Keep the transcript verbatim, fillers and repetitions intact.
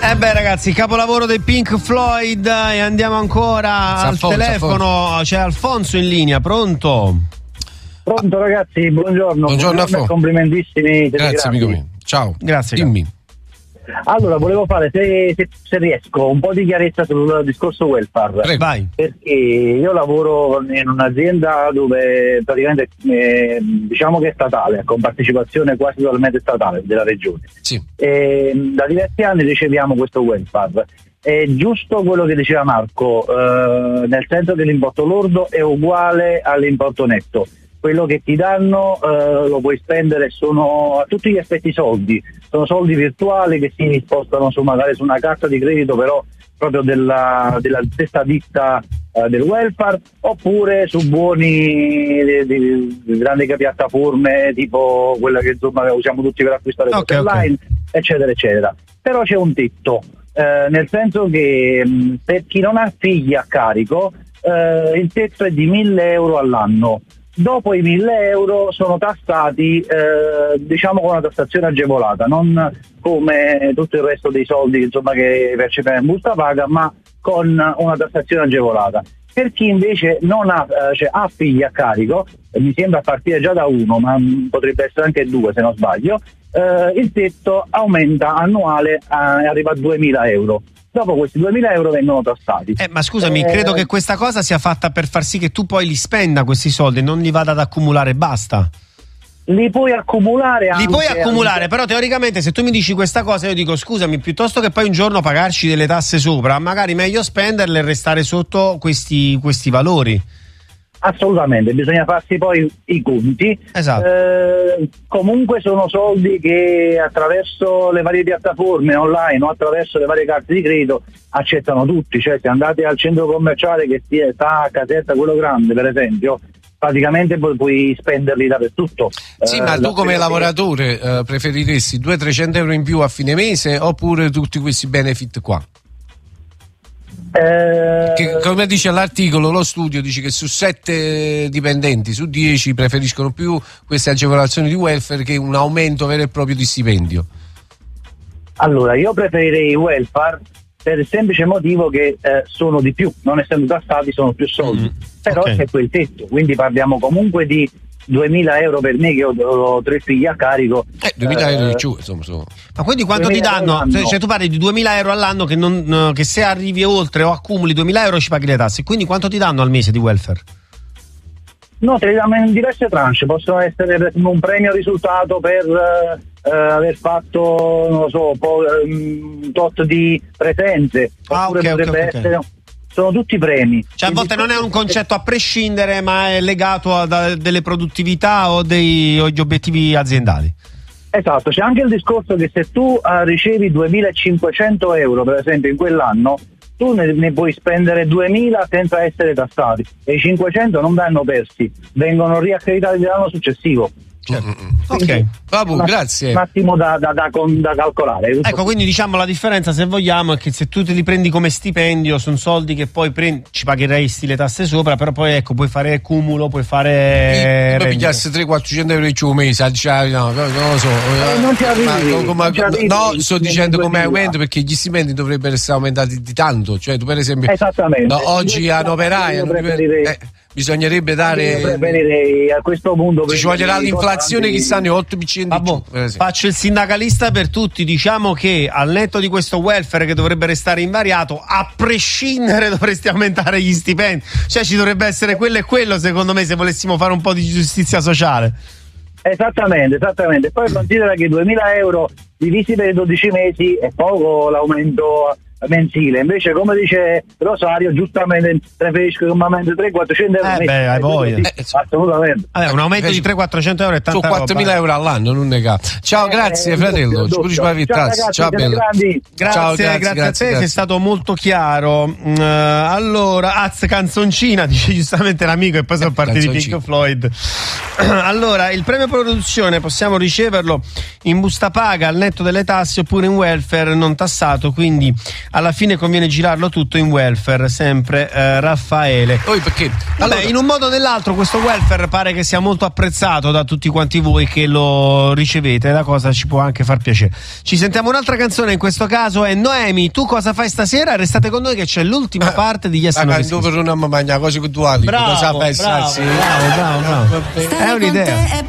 Eh beh ragazzi, capolavoro dei Pink Floyd, e andiamo ancora al Alfonso, telefono. Alfonso. C'è Alfonso in linea, pronto? Pronto ragazzi, buongiorno. Buongiorno, buongiorno complimentissimi. Grazie amico mio. Ciao. Grazie. Dimmi. Allora, volevo fare, se, se, se riesco, un po' di chiarezza sul discorso welfare. Prego. Vai. Perché io lavoro in un'azienda dove praticamente eh, diciamo che è statale, con partecipazione quasi totalmente statale della regione. Sì. E, da diversi anni riceviamo questo welfare. È giusto quello che diceva Marco, eh, nel senso che l'importo lordo è uguale all'importo netto. Quello che ti danno eh, lo puoi spendere, sono a tutti gli effetti soldi, sono soldi virtuali che si spostano su magari su una carta di credito, però proprio della, della stessa ditta eh, del welfare, oppure su buoni di, di, di grandi piattaforme tipo quella che insomma usiamo tutti per acquistare okay, cose online, okay. eccetera eccetera. Però c'è un tetto, eh, nel senso che mh, per chi non ha figli a carico eh, il tetto è di mille euro all'anno. Dopo i mille euro sono tassati eh, diciamo con una tassazione agevolata, non come tutto il resto dei soldi insomma che percepiamo in busta paga, ma con una tassazione agevolata. Per chi invece non ha, eh, cioè, ha figli a carico, eh, mi sembra a partire già da uno, ma mh, potrebbe essere anche due se non sbaglio, eh, il tetto aumenta annuale e arriva a duemila euro. Dopo questi duemila euro vengono tassati. Eh, ma scusami, eh, credo che questa cosa sia fatta per far sì che tu poi li spenda questi soldi, non li vada ad accumulare e basta. Li puoi accumulare anche, Li puoi accumulare, anche... però teoricamente se tu mi dici questa cosa io dico scusami, piuttosto che poi un giorno pagarci delle tasse sopra, magari meglio spenderle e restare sotto questi, questi valori. Assolutamente, bisogna farsi poi i conti. Esatto. Eh, comunque sono soldi che attraverso le varie piattaforme online o attraverso le varie carte di credito accettano tutti, cioè se andate al centro commerciale che sta a Caserta, quello grande per esempio, praticamente puoi, puoi spenderli dappertutto. Sì, eh, ma tu come che... lavoratore eh, preferiresti duecento trecento euro in più a fine mese oppure tutti questi benefit qua? Eh... Che, come dice l'articolo, lo studio dice che su sette dipendenti su dieci preferiscono più queste agevolazioni di welfare che un aumento vero e proprio di stipendio. Allora, io preferirei il welfare per il semplice motivo che eh, sono di più, non essendo tassati sono più soldi, mm, però okay. C'è quel tetto, quindi parliamo comunque di duemila euro per me che ho, ho tre figli a carico. Eh, duemila euro di giù, insomma, insomma. Ma quindi quanto ti danno? Cioè tu parli di duemila euro all'anno che, non, che se arrivi oltre o accumuli duemila euro ci paghi le tasse, quindi quanto ti danno al mese di welfare? No, te li danno in diverse tranche, possono essere un premio risultato per eh, aver fatto, non lo so, po- un tot di presenze, ah, oppure okay, potrebbe okay, essere... okay. Sono tutti premi. Cioè a volte non è un concetto a prescindere, ma è legato a da, delle produttività o degli obiettivi aziendali. Esatto, c'è anche il discorso che se tu uh, ricevi duemilacinquecento euro per esempio in quell'anno, tu ne, ne puoi spendere duemila senza essere tassati e i cinquecento non vanno persi, vengono riaccreditati l'anno successivo. Certo. Ok, Vabbù, grazie. Un attimo da, da, da, da calcolare. Ecco, quindi diciamo la differenza, se vogliamo, è che se tu te li prendi come stipendio sono soldi che poi prendi, ci pagheresti le tasse sopra, però poi ecco puoi fare cumulo, puoi fare poi pigliarsi trecento quattrocento euro in giù un mese, diciamo, no, no, non lo so. Eh, non ci arrivi, ma, come, non ci arrivi, no, sto dicendo come aumento, là. Perché gli stipendi dovrebbero essere aumentati di tanto, cioè tu per esempio esattamente. No, oggi hanno operai eh, bisognerebbe dare, io preferirei a questo punto ci voglierà l'inflazione chissà ne otto per cento. Vabbè, faccio il sindacalista per tutti, diciamo che al netto di questo welfare che dovrebbe restare invariato, a prescindere dovresti aumentare gli stipendi, cioè ci dovrebbe essere quello e quello secondo me se volessimo fare un po' di giustizia sociale. Esattamente, esattamente. Poi considera che duemila euro divisi per dodici mesi è poco l'aumento mensile, invece come dice Rosario giustamente preferisco che un aumento di trecento quattrocento euro eh beh, hai voglia. Eh, assolutamente. Vabbè, un aumento di trecento quattrocento euro è tanta sono quattromila euro all'anno, non nega. Ciao, eh, grazie eh, fratello, doppio, doppio. Ciao, ragazzi, ciao bello. Grazie, ciao, grazie, grazie a te, grazie. sei stato molto chiaro. Uh, allora, az canzoncina, dice giustamente l'amico, e poi sono partiti Pink Floyd. Allora, il premio produzione possiamo riceverlo in busta paga al netto delle tasse oppure in welfare non tassato, quindi alla fine conviene girarlo tutto in welfare, sempre eh, Raffaele. Poi perché? Vabbè, Allora, in un modo o nell'altro questo welfare pare che sia molto apprezzato da tutti quanti voi che lo ricevete, la cosa ci può anche far piacere. Ci sentiamo un'altra canzone, in questo caso è Noemi, tu cosa fai stasera? Restate con noi che c'è l'ultima parte di Yes ma No quando per una mamma cose culturali, Bravo, cosa fai bravo, stasera? bravo, bravo, bravo. È un'idea.